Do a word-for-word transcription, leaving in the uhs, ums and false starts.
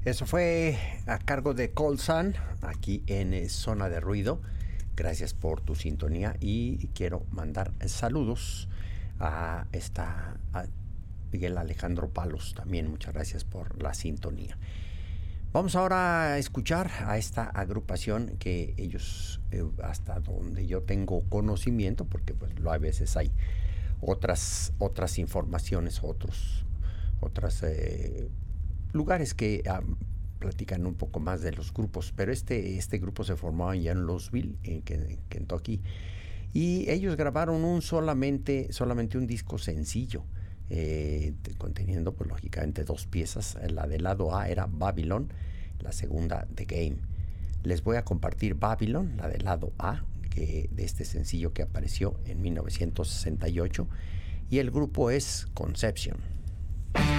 Eso fue a cargo de Colsan, aquí en eh, Zona de Ruido. Gracias por tu sintonía y quiero mandar saludos a esta a Miguel Alejandro Palos también. Muchas gracias por la sintonía. Vamos ahora a escuchar a esta agrupación que ellos, eh, hasta donde yo tengo conocimiento, porque pues a veces hay otras otras informaciones, otros otras eh, lugares que um, platican un poco más de los grupos, pero este este grupo se formó allá en Louisville, en Kentucky, y ellos grabaron un solamente solamente un disco sencillo, eh, conteniendo pues lógicamente dos piezas. La del lado A era Babylon, la segunda The Game. Les voy a compartir Babylon, la del lado A, que de este sencillo que apareció en mil novecientos sesenta y ocho, y el grupo es Conception.